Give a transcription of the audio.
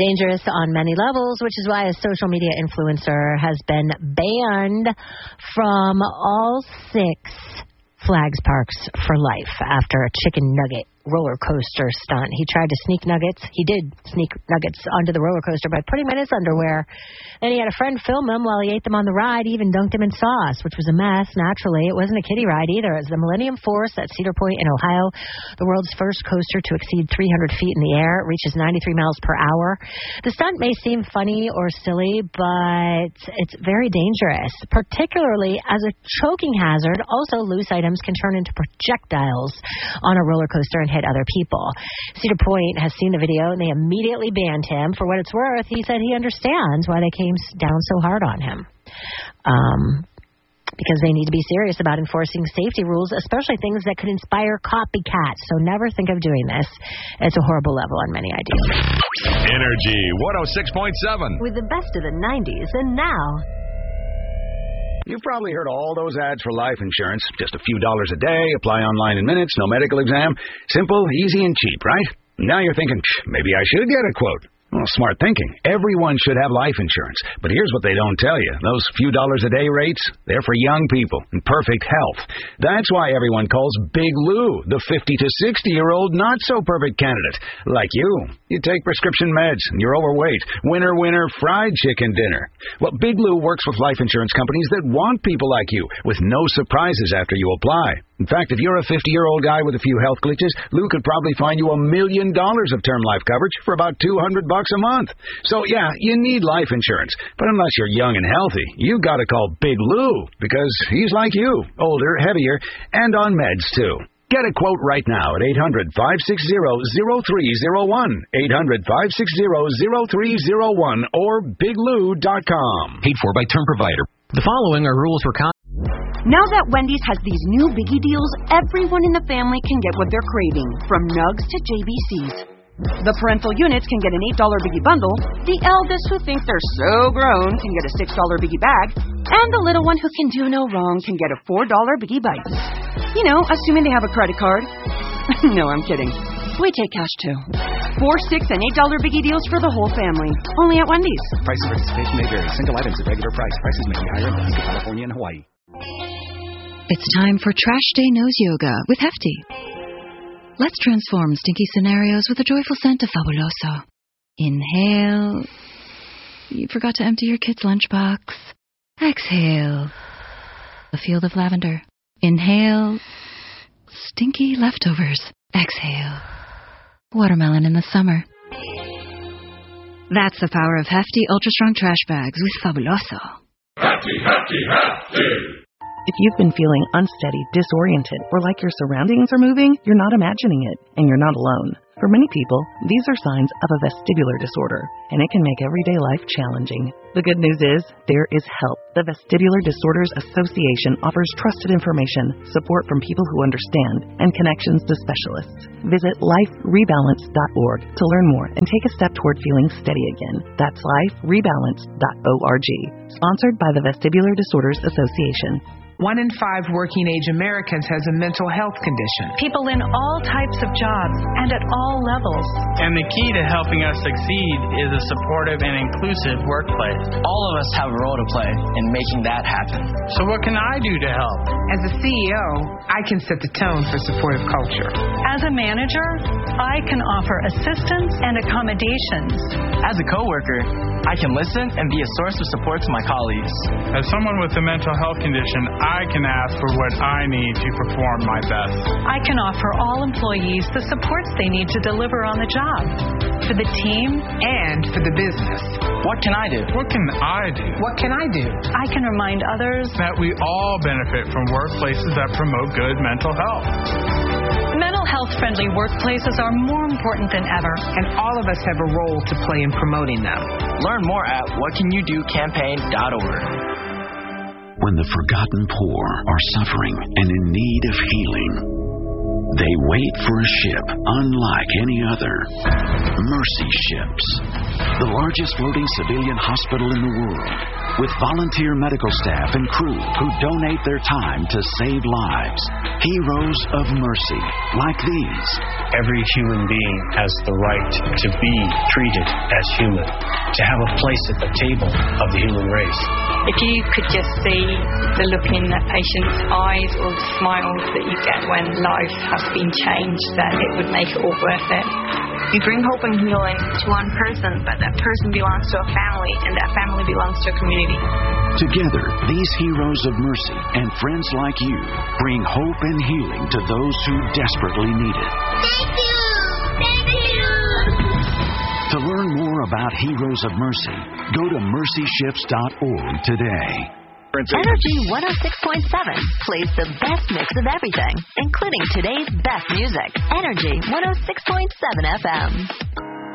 dangerous on many levels, which is why a social media influencer has been banned from all 6 Flags Parks for life after a chicken nugget roller coaster stunt. He tried to sneak nuggets. He did sneak nuggets onto the roller coaster by putting them in his underwear. Then he had a friend film him while he ate them on the ride. He even dunked him in sauce, which was a mess, naturally. It wasn't a kiddie ride either. It was the Millennium Force at Cedar Point in Ohio, the world's first coaster to exceed 300 feet in the air. It reaches 93 miles per hour. The stunt may seem funny or silly, but it's very dangerous, particularly as a choking hazard. Also, loose items can turn into projectiles on a roller coaster and hit other people. Cedar Point has seen the video, and they immediately banned him. For what it's worth, he said he understands why they came down so hard on him. Because they need to be serious about enforcing safety rules, especially things that could inspire copycats. So never think of doing this. It's a horrible level on many ideas. Energy 106.7. With the best of the 90s, and now... You've probably heard all those ads for life insurance. Just a few dollars a day, apply online in minutes, no medical exam. Simple, easy, and cheap, right? Now you're thinking, maybe I should get a quote. Well, smart thinking. Everyone should have life insurance. But here's what they don't tell you. Those few dollars a day rates, they're for young people in perfect health. That's why everyone calls Big Lou the 50 to 60-year-old not-so-perfect candidate. Like you. You take prescription meds, and you're overweight. Winner, winner, fried chicken dinner. Well, Big Lou works with life insurance companies that want people like you, with no surprises after you apply. In fact, if you're a 50-year-old guy with a few health glitches, Lou could probably find you $1 million of term life coverage for about $200 a month. So, yeah, you need life insurance. But unless you're young and healthy, you got to call Big Lou, because he's like you, older, heavier, and on meds, too. Get a quote right now at 800-560-0301, 800-560-0301, or biglou.com. Paid for by Term Provider. The following are rules for Now that Wendy's has these new biggie deals, everyone in the family can get what they're craving, from nugs to JBCs. The parental units can get an $8 biggie bundle, the eldest who thinks they're so grown can get a $6 biggie bag, and the little one who can do no wrong can get a $4 biggie bite. You know, assuming they have a credit card. No, I'm kidding. We take cash too. 4, $6, and $8 biggie deals for the whole family. Only at Wendy's. Price of participation may vary. Single items at regular price. Prices may be higher in Alaska, California, and Hawaii. It's time for Trash Day Nose Yoga with Hefty. Let's transform stinky scenarios with a joyful scent of Fabuloso. Inhale. You forgot to empty your kid's lunchbox. Exhale. A field of lavender. Inhale. Stinky leftovers. Exhale. Watermelon in the summer. That's the power of Hefty Ultra Strong Trash Bags with Fabuloso. Hefty, Hefty, Hefty! If you've been feeling unsteady, disoriented, or like your surroundings are moving, you're not imagining it, and you're not alone. For many people, these are signs of a vestibular disorder, and it can make everyday life challenging. The good news is, there is help. The Vestibular Disorders Association offers trusted information, support from people who understand, and connections to specialists. Visit liferebalance.org to learn more and take a step toward feeling steady again. That's liferebalance.org. Sponsored by the Vestibular Disorders Association. 1 in 5 working-age Americans has a mental health condition. People in all types of jobs and at all levels. And the key to helping us succeed is a supportive and inclusive workplace. All of us have a role to play in making that happen. So what can I do to help? As a CEO, I can set the tone for supportive culture. As a manager, I can offer assistance and accommodations. As a coworker, I can listen and be a source of support to my colleagues. As someone with a mental health condition, I can ask for what I need to perform my best. I can offer all employees the supports they need to deliver on the job, for the team and for the business. What can I do? What can I do? What can I do? I can remind others that we all benefit from workplaces that promote good mental health. Mental health-friendly workplaces are more important than ever, and all of us have a role to play in promoting them. Learn more at whatcanyoudocampaign.org. When the forgotten poor are suffering and in need of healing, they wait for a ship unlike any other. Mercy Ships, the largest floating civilian hospital in the world, with volunteer medical staff and crew who donate their time to save lives. Heroes of Mercy, like these. Every human being has the right to be treated as human, to have a place at the table of the human race. If you could just see the look in that patient's eyes or the smiles that you get when lives have been changed, then it would make it all worth it. We bring hope and healing to one person, but that person belongs to a family, and that family belongs to a community. Together, these heroes of mercy and friends like you bring hope and healing to those who desperately need it. Thank you! Thank you! To learn more about Heroes of Mercy, go to mercyships.org today. Energy 106.7 plays the best mix of everything, including today's best music. Energy 106.7 FM.